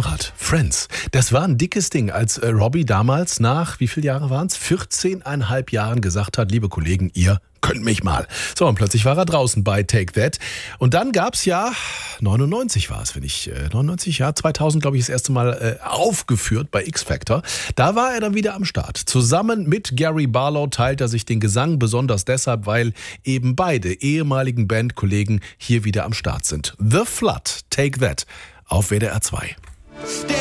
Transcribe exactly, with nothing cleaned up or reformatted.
Konrad, Friends. Das war ein dickes Ding, als äh, Robbie damals nach, wie viele Jahre waren es? vierzehneinhalb Jahren gesagt hat, liebe Kollegen, ihr könnt mich mal. So, und plötzlich war er draußen bei Take That. Und dann gab's ja, neunundneunzig war es, wenn ich, äh, neunundneunzig, ja, zweitausend, glaube ich, das erste Mal äh, aufgeführt bei X-Factor. Da war er dann wieder am Start. Zusammen mit Gary Barlow teilt er sich den Gesang, besonders deshalb, weil eben beide ehemaligen Bandkollegen hier wieder am Start sind. The Flood, Take That, auf W D R zwei.